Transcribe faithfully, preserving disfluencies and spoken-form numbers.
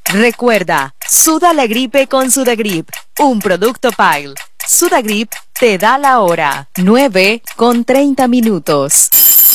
Recuerda, suda la gripe con Sudagrip, un producto Pile. Sudagrip te da la hora, nueve con treinta minutos.